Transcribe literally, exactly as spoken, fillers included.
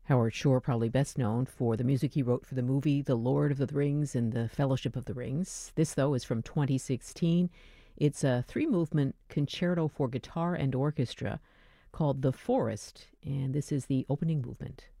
Howard Shore, probably best known for the music he wrote for the movie The Lord of the Rings and The Fellowship of the Rings. This, though, is from twenty sixteen. It's a three-movement concerto for guitar and orchestra called The Forest, and this is the opening movement.